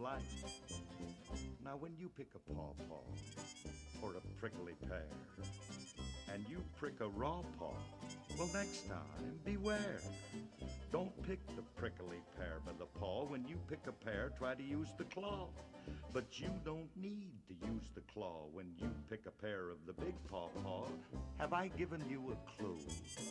life. Now when you pick a pawpaw or a prickly pear, and you prick a raw paw, well, next time, beware. Don't pick the prickly pear by the paw. When you pick a pear, try to use the claw. But you don't need to use the claw when you pick a pear of the big pawpaw. Have I given you a clue?